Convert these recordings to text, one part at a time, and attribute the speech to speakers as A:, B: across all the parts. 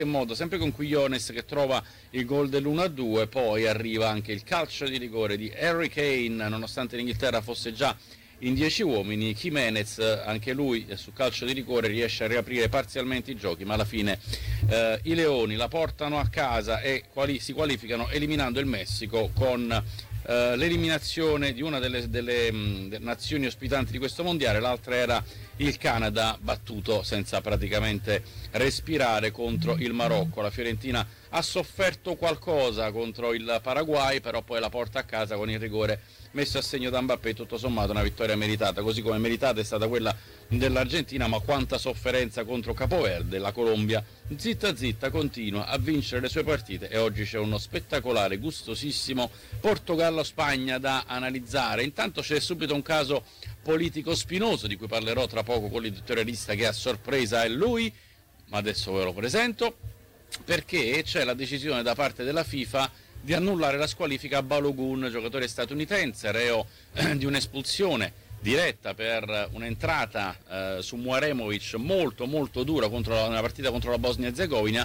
A: modo, sempre con Quiñones che trova il gol dell'1-2, poi arriva anche il calcio di rigore di Harry Kane, nonostante l'Inghilterra fosse già in 10 uomini. Jimenez, anche lui su calcio di rigore, riesce a riaprire parzialmente i giochi, ma alla fine i Leoni la portano a casa e si qualificano eliminando il Messico con l'eliminazione di una delle nazioni ospitanti di questo mondiale. L'altra era il Canada, battuto senza praticamente respirare contro il Marocco. La Fiorentina ha sofferto qualcosa contro il Paraguay, però poi la porta a casa con il rigore messo a segno da Mbappé. Tutto sommato una vittoria meritata, così come meritata è stata quella dell'Argentina, ma quanta sofferenza contro Capoverde. La Colombia zitta zitta continua a vincere le sue partite e oggi c'è uno spettacolare, gustosissimo Portogallo-Spagna da analizzare. Intanto c'è subito un caso politico spinoso di cui parlerò tra poco con l'editorialista che a sorpresa è lui, ma adesso ve lo presento, perché c'è la decisione da parte della FIFA di annullare la squalifica a Balogun, giocatore statunitense, reo di un'espulsione diretta per un'entrata su Muaremovic molto molto dura nella partita contro la Bosnia-Herzegovina,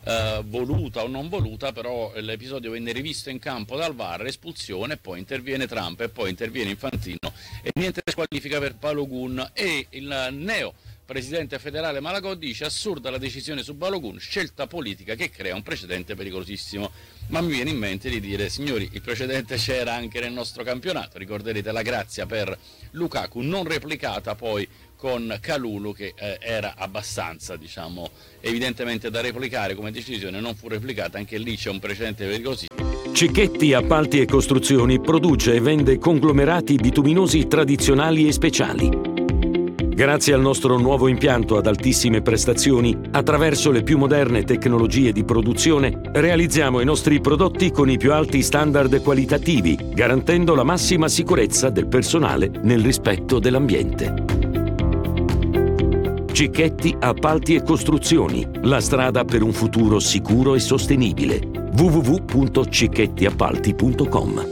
A: voluta o non voluta, però l'episodio venne rivisto in campo dal VAR, espulsione, poi interviene Trump e poi interviene Infantino e niente squalifica per Balogun. E il neo presidente federale Malagò dice: assurda la decisione su Balogun, scelta politica che crea un precedente pericolosissimo. Ma mi viene in mente di dire: signori, il precedente c'era anche nel nostro campionato, ricorderete la grazia per Lukaku non replicata poi con Kalulu, che era abbastanza, diciamo, evidentemente da replicare come decisione, non fu replicata, anche lì c'è un precedente pericolosissimo.
B: Cicchetti Appalti e Costruzioni produce e vende conglomerati bituminosi tradizionali e speciali. Grazie al nostro nuovo impianto ad altissime prestazioni, attraverso le più moderne tecnologie di produzione, realizziamo i nostri prodotti con i più alti standard qualitativi, garantendo la massima sicurezza del personale nel rispetto dell'ambiente. Cicchetti Appalti e Costruzioni, la strada per un futuro sicuro e sostenibile. www.cicchettiappalti.com.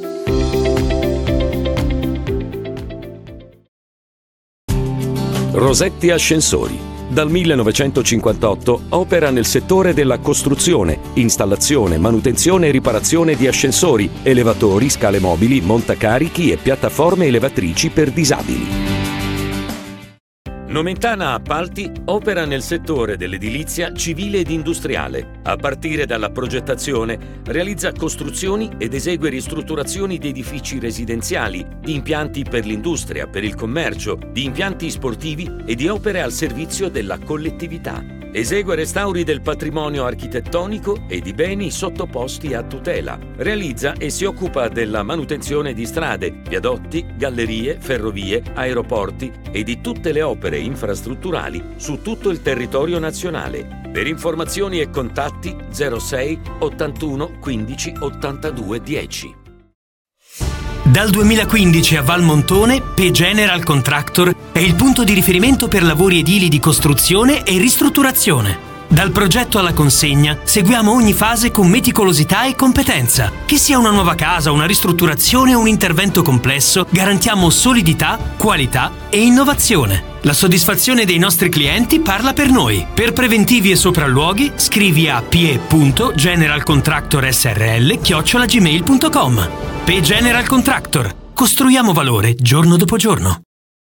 B: Rosetti Ascensori. Dal 1958 opera nel settore della costruzione, installazione, manutenzione e riparazione di ascensori, elevatori, scale mobili, montacarichi e piattaforme elevatrici per disabili. Nomentana Appalti opera nel settore dell'edilizia civile ed industriale. A partire dalla progettazione, realizza costruzioni ed esegue ristrutturazioni di edifici residenziali, di impianti per l'industria, per il commercio, di impianti sportivi e di opere al servizio della collettività. Esegue restauri del patrimonio architettonico e di beni sottoposti a tutela. Realizza e si occupa della manutenzione di strade, viadotti, gallerie, ferrovie, aeroporti e di tutte le opere infrastrutturali su tutto il territorio nazionale. Per informazioni e contatti 06 81 15 82 10.
C: Dal 2015 a Valmontone, P General Contractor è il punto di riferimento per lavori edili di costruzione e ristrutturazione. Dal progetto alla consegna seguiamo ogni fase con meticolosità e competenza. Che sia una nuova casa, una ristrutturazione o un intervento complesso, garantiamo solidità, qualità e innovazione. La soddisfazione dei nostri clienti parla per noi. Per preventivi e sopralluoghi scrivi a pie.generalcontractorsrl@gmail.com. P General Contractor. Costruiamo valore giorno dopo giorno.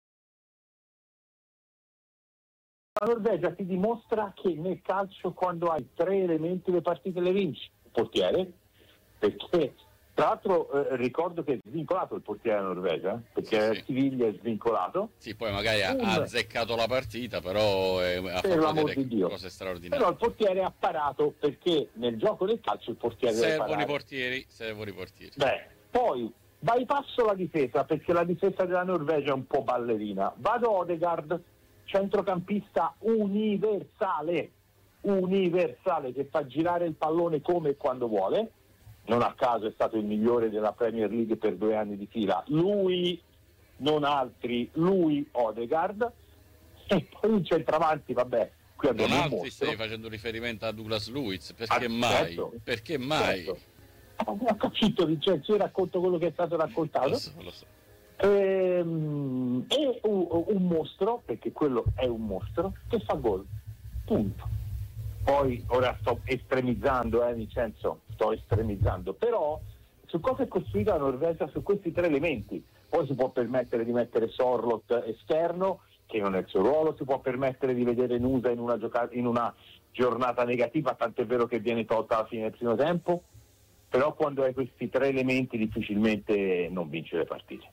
D: La Norvegia ti dimostra che nel calcio, quando hai tre elementi, le partite le vinci. Il portiere, perché tra l'altro ricordo che è svincolato il portiere della Norvegia, perché
A: Sì.
D: Siviglia è svincolato.
A: Sì, poi magari ha azzeccato la partita, però ha fatto delle cose straordinarie.
D: Però il portiere ha parato, perché nel gioco del calcio il portiere deve parare.
A: Servono i portieri.
D: Beh, poi bypasso la difesa, perché la difesa della Norvegia è un po' ballerina. Vado Odegaard, centrocampista universale, che fa girare il pallone come e quando vuole. Non a caso è stato il migliore della Premier League per 2 anni di fila. Lui, non altri, lui Odegaard. E poi il centravanti, vabbè, qui abbiamo un mostro.
A: Stai facendo riferimento a Douglas Luiz, perché mai?
D: Certo,
A: Perché mai?
D: certo. Ho capito, Vincenzo, io racconto quello che è stato raccontato.
A: Lo so.
D: È un mostro, perché quello è un mostro, che fa gol. Punto. Poi ora sto estremizzando, Vincenzo, sto estremizzando, però su cosa è costruita la Norvegia? Su questi tre elementi. Poi si può permettere di mettere Sorloth esterno, che non è il suo ruolo, si può permettere di vedere Nusa in una giornata negativa, tant'è vero che viene tolta alla fine del primo tempo, però quando hai questi tre elementi difficilmente non vince le partite.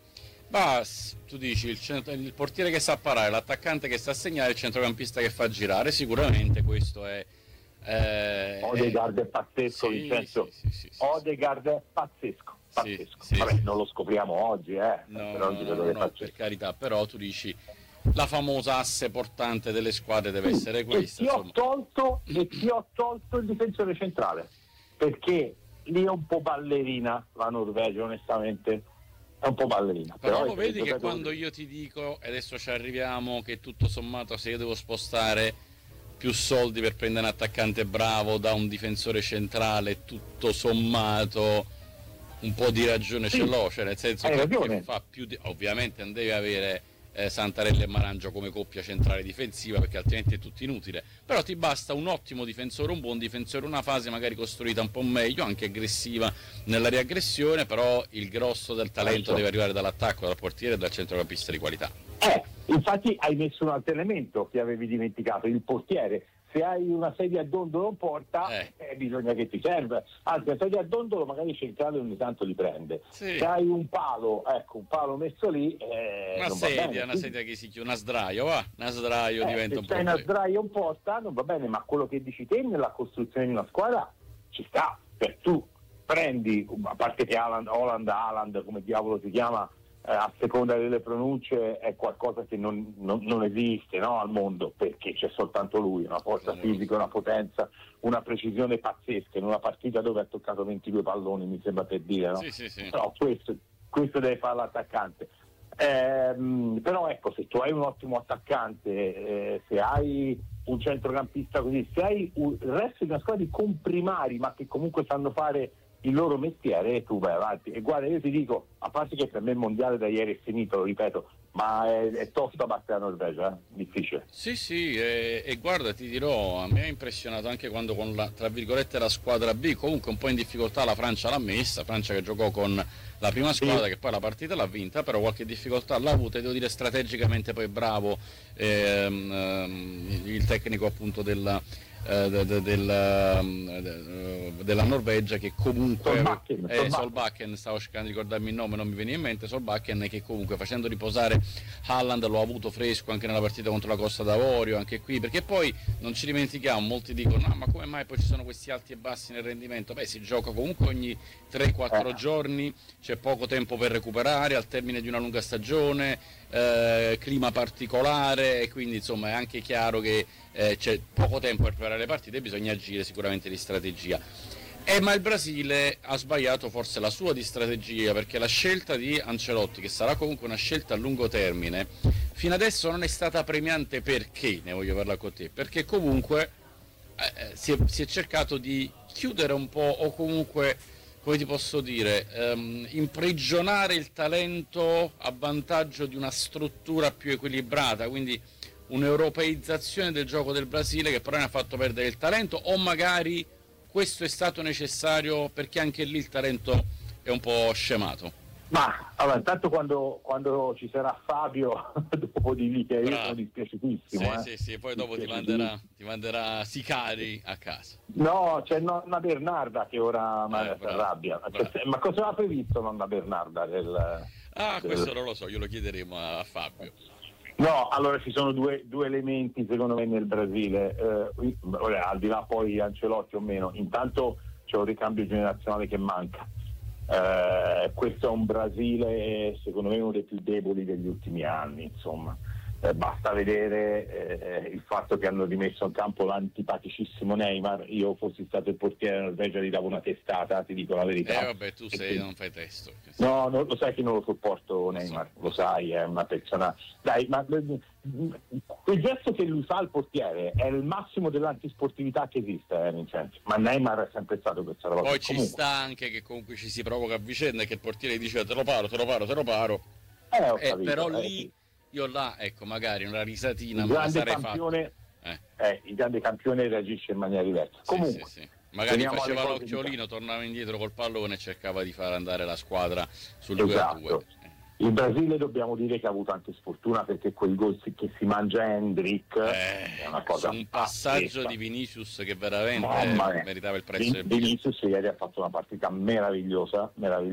A: Ma tu dici il portiere che sa parare, l'attaccante che sa segnare, il centrocampista che fa girare, sicuramente questo è...
D: Odegaard è pazzesco,
A: sì,
D: Vincenzo.
A: Sì.
D: Odegaard è pazzesco.
A: Sì.
D: Vabbè, non lo scopriamo oggi,
A: No, per carità, però tu dici la famosa asse portante delle squadre deve essere questa.
D: Ti ho tolto il difensore centrale, perché lì è un po' ballerina la Norvegia, onestamente. È un po' ballerina.
A: Però lo vedi che quando io ti dico, e adesso ci arriviamo, che tutto sommato se io devo spostare più soldi per prendere un attaccante bravo da un difensore centrale, tutto sommato un po' di ragione ce l'ho, cioè nel senso che fa più ovviamente non devi avere Santarelli e Marangio come coppia centrale difensiva, perché altrimenti è tutto inutile, però ti basta un ottimo difensore, un buon difensore, una fase magari costruita un po' meglio, anche aggressiva nella riaggressione, però il grosso del talento deve arrivare dall'attacco, dal portiere e dal centrocampista di qualità.
D: Infatti hai messo un altro elemento che avevi dimenticato, il portiere. Se hai una sedia a dondolo in porta, bisogna che ti serve. Anzi, la sedia a dondolo magari centrale ogni tanto li prende.
A: Sì.
D: Se hai un palo messo lì,
A: una sedia che si chiude, una sdraio diventa un
D: problema. Se una sdraio in porta non va bene, ma quello che dici te nella costruzione di una squadra ci sta. Tu prendi, a parte che Haaland, come diavolo si chiama, a seconda delle pronunce è qualcosa che non esiste, no, al mondo, perché c'è soltanto lui, una forza fisica, una potenza, una precisione pazzesca in una partita dove ha toccato 22 palloni, mi sembra, per dire, no?
A: Sì.
D: Però questo deve fare l'attaccante. Però ecco, se tu hai un ottimo attaccante, se hai un centrocampista così, se hai il resto di una squadra di comprimari ma che comunque sanno fare il loro mestiere, tu vai avanti. E guarda, io ti dico, a parte che per me il mondiale da ieri è finito, lo ripeto, ma è tosta battere la Norvegia, difficile.
A: Sì, e guarda, ti dirò, a me ha impressionato anche quando con la, tra virgolette, la squadra B, comunque un po' in difficoltà la Francia l'ha messa, Francia che giocò con la prima squadra, che poi la partita l'ha vinta, però qualche difficoltà l'ha avuta, e devo dire strategicamente poi bravo il tecnico appunto della Norvegia, che comunque Solbakken, stavo cercando di ricordarmi il nome, non mi veniva in mente, Solbakken, che comunque facendo riposare Haaland lo ha avuto fresco anche nella partita contro la Costa d'Avorio, anche qui, perché poi non ci dimentichiamo, molti dicono no, ma come mai poi ci sono questi alti e bassi nel rendimento? Beh, si gioca comunque ogni 3-4 giorni, c'è poco tempo per recuperare al termine di una lunga stagione, clima particolare, e quindi insomma è anche chiaro che c'è poco tempo per preparare le partite e bisogna agire sicuramente di strategia. Ma il Brasile ha sbagliato forse la sua di strategia, perché la scelta di Ancelotti, che sarà comunque una scelta a lungo termine, fino adesso non è stata premiante. Perché? Ne voglio parlare con te. Perché comunque si è cercato di chiudere un po', o comunque, come ti posso dire, imprigionare il talento a vantaggio di una struttura più equilibrata, quindi un'europeizzazione del gioco del Brasile che però ne ha fatto perdere il talento, o magari questo è stato necessario perché anche lì il talento è un po' scemato?
D: Ma allora, intanto quando ci sarà Fabio dopo di lì, che io sono dispiaciutissimo.
A: Sì, poi dopo ti manderà sicari a casa.
D: No, c'è nonna Bernarda che ora si arrabbia. Ma cosa ha previsto nonna Bernarda?
A: Questo non lo so, glielo chiederemo a Fabio.
D: No, allora ci sono due elementi secondo me nel Brasile, al di là poi di Ancelotti o meno. Intanto c'è un ricambio generazionale che manca. Questo è un Brasile secondo me uno dei più deboli degli ultimi anni, insomma. Basta vedere il fatto che hanno rimesso in campo l'antipaticissimo Neymar. Io fossi stato il portiere della Norvegia gli davo una testata, ti dico la verità.
A: Vabbè, tu non fai testo.
D: No, lo sai che non lo sopporto Neymar, lo sai, è una persona... Dai, ma quel gesto che lui fa al portiere è il massimo dell'antisportività che esiste, Vincenzo. Ma Neymar è sempre stato questa roba.
A: Poi ci sta anche che comunque ci si provoca a vicenda e che il portiere dice te lo paro.
D: Ho capito,
A: però lì... Io là, ecco, magari una risatina
D: me la sarei fatta. il grande campione reagisce in maniera diversa. Comunque,
A: sì. Magari faceva l'occhiolino, tornava indietro col pallone e cercava di far andare la squadra sul 2-2.
D: Il Brasile dobbiamo dire che ha avuto anche sfortuna, perché quel gol che si mangia Hendrick è una cosa,
A: un passaggio di Vinicius che veramente meritava il prezzo del
D: Vinicius ieri ha fatto una partita meravigliosa,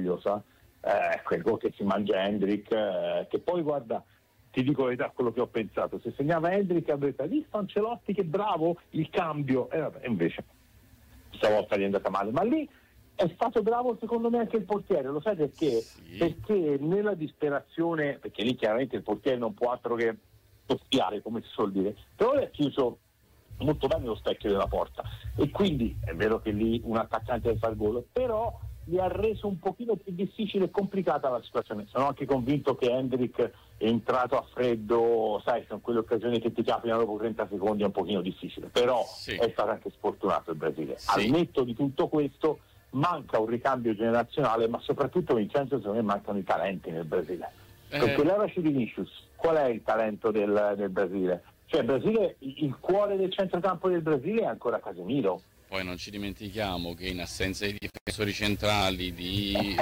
D: quel gol che si mangia Hendrick, che poi guarda, ti dico la verità, quello che ho pensato, se segnava Hendrick avrei visto Ancelotti che bravo il cambio, e invece stavolta gli è andata male, ma lì è stato bravo secondo me anche il portiere, lo sai perché?
A: Sì.
D: Perché nella disperazione, perché lì chiaramente il portiere non può altro che soffiare, come si suol dire, però è chiuso molto bene lo specchio della porta, e quindi è vero che lì un attaccante deve fare gol, però gli ha reso un pochino più difficile e complicata la situazione. Sono anche convinto che Hendrick è entrato a freddo, sai, sono quelle occasioni che ti capitano dopo 30 secondi, è un pochino difficile, però è stato anche sfortunato il Brasile. Al netto di tutto questo manca un ricambio generazionale, ma soprattutto, Vincenzo, secondo me mancano i talenti nel Brasile, perché levaci Vinicius, qual è il talento del Brasile? Cioè il Brasile, il cuore del centrocampo del Brasile è ancora Casemiro.
A: Poi non ci dimentichiamo che in assenza di difensori centrali, di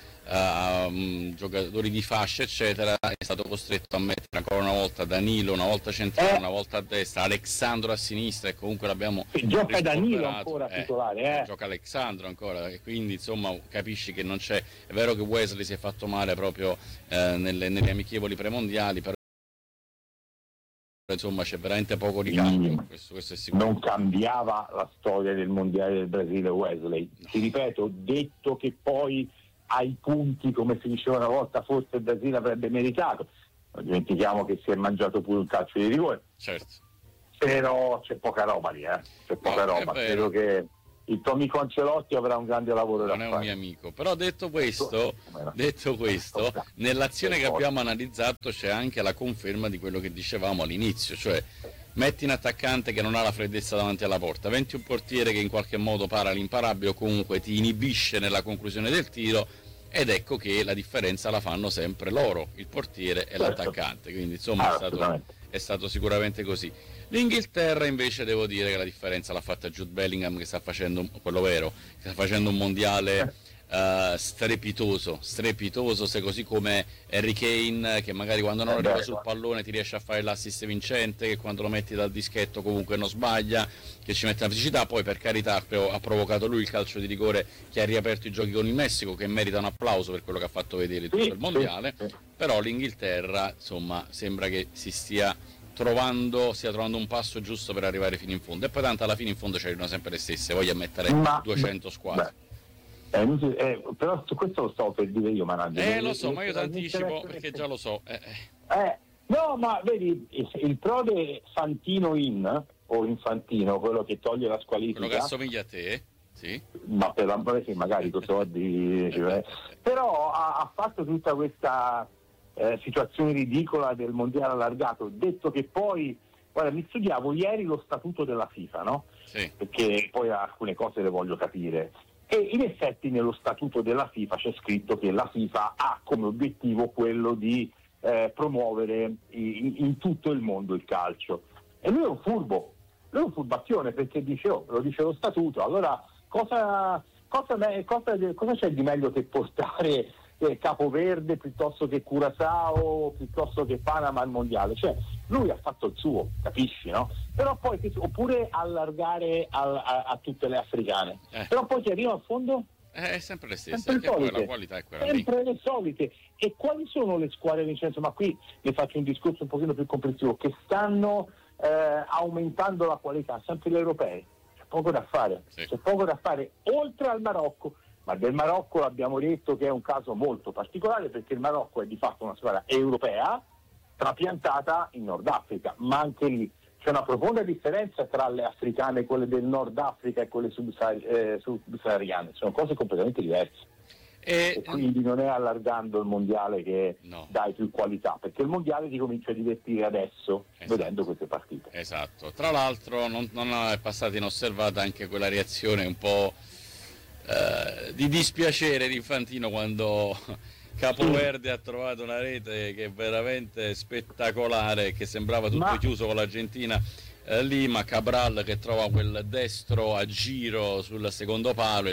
A: giocatori di fascia eccetera, è stato costretto a mettere ancora una volta Danilo, una volta centrale, una volta a destra, Alexandro a sinistra, e comunque l'abbiamo
D: gioca Danilo ancora titolare,
A: gioca Alexandro ancora, e quindi insomma capisci che non c'è. È vero che Wesley si è fatto male proprio nelle amichevoli premondiali, però insomma c'è veramente poco ricambio, questo è sicuro.
D: Non cambiava la storia del mondiale del Brasile Wesley, ti ripeto, detto che poi ai punti, come si diceva una volta, forse il Brasile avrebbe meritato, non dimentichiamo che si è mangiato pure un calcio di rigore,
A: certo,
D: però c'è poca roba lì, c'è poca roba, credo che il tuo amico Ancelotti avrà un grande lavoro da fare.
A: Non è un mio amico, però detto questo, nell'azione che abbiamo analizzato c'è anche la conferma di quello che dicevamo all'inizio, cioè metti un attaccante che non ha la freddezza davanti alla porta, metti un portiere che in qualche modo para l'imparabile o comunque ti inibisce nella conclusione del tiro, ed ecco che la differenza la fanno sempre loro, il portiere e l'attaccante, quindi insomma è stato sicuramente così. L'Inghilterra invece devo dire che la differenza l'ha fatta Jude Bellingham, che sta facendo, quello vero, che sta facendo un mondiale strepitoso, se così come Harry Kane, che magari quando non arriva sul pallone ti riesce a fare l'assist vincente, che quando lo metti dal dischetto comunque non sbaglia, che ci mette la fisicità. Poi per carità ha provocato lui il calcio di rigore che ha riaperto i giochi con il Messico, che merita un applauso per quello che ha fatto vedere tutto il mondiale. Però l'Inghilterra insomma sembra che stia trovando un passo giusto per arrivare fino in fondo, e poi tanto alla fine in fondo c'erano sempre le stesse, voglio mettere 200 squadre.
D: Però su questo lo stavo per dire io, Managgio.
A: Lo so, ma io ti anticipo perché già lo so.
D: No, ma vedi, il prode Fantino o Infantino, quello che toglie la squalifica,
A: quello che assomiglia a te, sì.
D: Ma per l'amore sì, magari tu però ha fatto tutta questa situazione ridicola del mondiale allargato, detto che poi, guarda, mi studiavo ieri lo statuto della FIFA, no?
A: Sì.
D: Perché poi alcune cose le voglio capire. E in effetti nello statuto della FIFA c'è scritto che la FIFA ha come obiettivo quello di promuovere in tutto il mondo il calcio. E lui è un furbo, lui è un furbacchione, perché dice, lo dice lo statuto, allora cosa c'è di meglio che portare Capoverde piuttosto che Curaçao, piuttosto che Panama al mondiale? Cioè lui ha fatto il suo, capisci, no? Però poi oppure allargare a tutte le africane, però poi ti arriva a fondo
A: è sempre le stesse, perché poi la qualità è quella
D: sempre
A: lì.
D: Le solite. E quali sono le squadre, Vincenzo? Ma qui ne faccio un discorso un pochino più complessivo, che stanno aumentando la qualità, sempre gli europei. C'è poco da fare, c'è poco da fare, oltre al Marocco. Ma del Marocco abbiamo detto che è un caso molto particolare, perché il Marocco è di fatto una squadra europea trapiantata in Nord Africa, ma anche lì c'è una profonda differenza tra le africane, quelle del Nord Africa, e quelle subsahariane, sono cose completamente diverse. E quindi non è allargando il mondiale che dai più qualità, perché il mondiale ti comincia a divertire adesso, vedendo queste partite.
A: Esatto, tra l'altro non è passata inosservata anche quella reazione un po' di dispiacere di Infantino quando Capoverde ha trovato una rete che è veramente spettacolare, che sembrava tutto chiuso con l'Argentina Lima, Cabral che trova quel destro a giro sul secondo palo,